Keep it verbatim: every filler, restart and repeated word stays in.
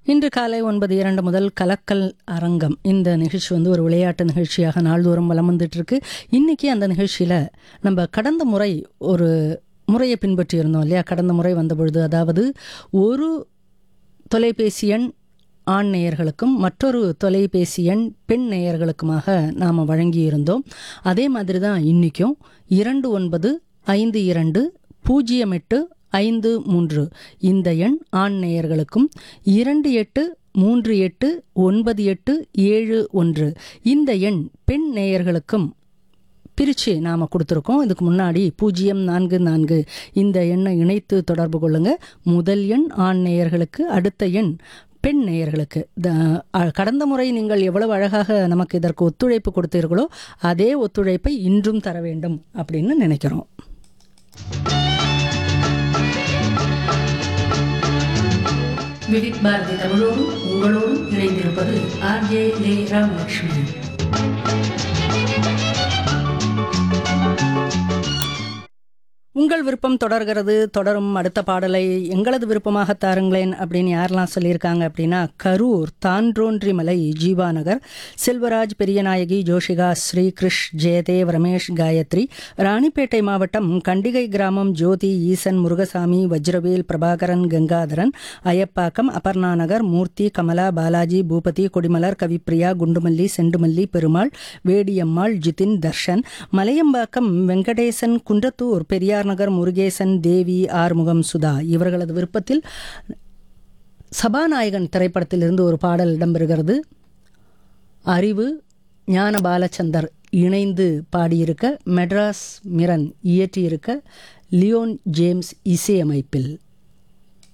இன்று காலை ஒன்பது இரண்டு முதல் கலக்கல் அரங்கம் இந்த நிகழ்ச்சி வந்து ஒரு விளையாட்டு நிகழ்ச்சியாக நாள்தோறும் வலம் வந்துட்டு இருக்கு. இன்னைக்கு அந்த நிகழ்ச்சியில் நம்ம கடந்த முறை ஒரு முறையை பின்பற்றி இருந்தோம் இல்லையா? கடந்த முறை வந்த பொழுது அதாவது ஒரு தொலைபேசி எண் ஆண் நேயர்களுக்கும் மற்றொரு தொலைபேசி எண் பெண் நேயர்களுக்குமாக நாம் வழங்கியிருந்தோம். அதே மாதிரி தான் இன்றைக்கும் இரண்டு ஒன்பது ஐந்து இரண்டு பூஜ்ஜியம் எட்டு ஐந்து மூன்று இந்த எண் ஆண் நேயர்களுக்கும், இரண்டு எட்டு மூன்று எட்டு ஒன்பது எட்டு ஏழு ஒன்று இந்த எண் பெண் நேயர்களுக்கும் பிரித்து நாம் கொடுத்துருக்கோம். இதுக்கு முன்னாடி பூஜ்ஜியம் நான்கு நான்கு இந்த எண்ணை இணைத்து தொடர்பு கொள்ளுங்க. முதல் எண் ஆண் நேயர்களுக்கு, அடுத்த எண் பெண் நேயர்களுக்கு. கடந்த முறை நீங்கள் எவ்வளவு அழகாக நமக்கு இதற்கு ஒத்துழைப்பு கொடுத்தீர்களோ அதே ஒத்துழைப்பை இன்றும் தர வேண்டும் அப்படின்னு நினைக்கிறோம். விவித் பாரதி தமிழோடும் உங்களோடும் இணைந்திருப்பது ஆர் ஜே லே ராமலட்சுமி. உங்கள் விருப்பம் தொடர்கிறது, தொடரும். அடுத்த பாடலை எங்களது விருப்பமாக தாருங்களேன் அப்படின்னு யாரெல்லாம் சொல்லியிருக்காங்க அப்படின்னா, கரூர் தான்றோன்றிமலை ஜீவா நகர், செல்வராஜ், பெரியநாயகி, ஜோஷிகா, ஸ்ரீகிருஷ், ஜெயதேவ், ரமேஷ், காயத்ரி, ராணிப்பேட்டை மாவட்டம் கண்டிகை கிராமம் ஜோதி, ஈசன், முருகசாமி, வஜ்ரவேல், பிரபாகரன், கங்காதரன், அயப்பாக்கம், அபர்ணா நகர், மூர்த்தி, கமலா, பாலாஜி, பூபதி, கொடிமலர், கவிப்பிரியா, குண்டுமல்லி, செண்டுமல்லி, பெருமாள், வேடியம்மாள், ஜிதின், தர்ஷன், மலையம்பாக்கம், வெங்கடேசன், குன்றத்தூர், பெரியார் நகர், முருகேசன், தேவி, ஆறுமுகம், சுதா இவர்களது விருப்பத்தில் சபாநாயகன் திரைப்படத்திலிருந்து ஒரு பாடல் இடம்பெறுகிறது. அறிவு, ஞான பாலச்சந்தர் இணைந்து பாடியிருக்க, மெட்ராஸ் மிரன் இயற்றியிருக்க, லியோன் ஜேம்ஸ் இசையமைப்பில்.